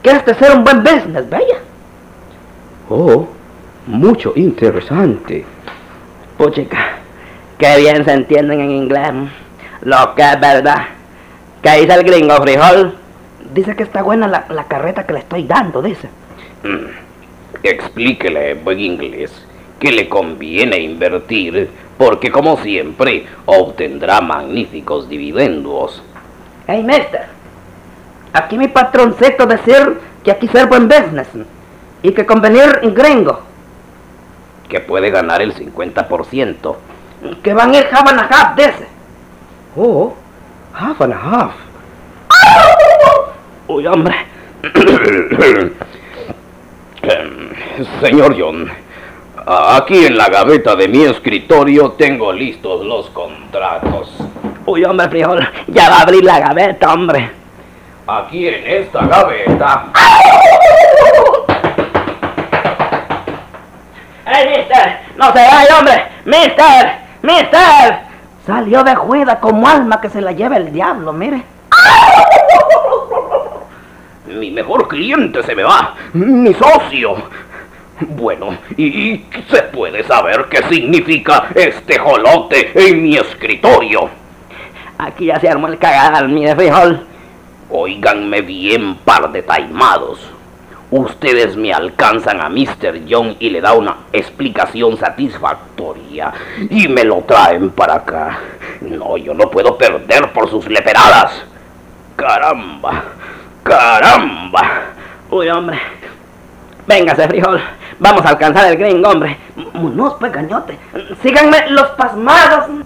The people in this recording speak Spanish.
que has de ser un buen business, ¿vaya? Oh, mucho interesante. Puchica, qué bien se entienden en inglés. Lo que es verdad. ¿Qué dice el gringo, frijol? Dice que está buena la carreta que le estoy dando, dice. Explíquele en buen inglés que le conviene invertir porque, como siempre, obtendrá magníficos dividendos. Hey, mister, aquí mi patroncito decir que aquí ser buen business y que convenir en gringo. Que puede ganar el 50%. Que van a ir half and a half, dice. Oh, half and a half. Uy, hombre. Señor John, aquí en la gaveta de mi escritorio tengo listos los contratos. Uy, hombre, frijol, ya va a abrir la gaveta, hombre. Aquí en esta gaveta. ¡Ey, mister! ¡No se vaya, hombre! ¡Mister! ¡Mister! Salió de juida como alma que se la lleva el diablo, mire. Mi mejor cliente se me va, mi socio. Bueno, ¿y se puede saber qué significa este jolote en mi escritorio? Aquí ya se armó el cagadal, mire, frijol. Óiganme bien, par de taimados. Ustedes me alcanzan a Mr. John y le da una explicación satisfactoria y me lo traen para acá. No, yo no puedo perder por sus leperadas. Caramba, caramba. Uy, hombre. Véngase, frijol. Vamos a alcanzar el gringo, hombre. No, pues, gañote. Síganme los pasmados.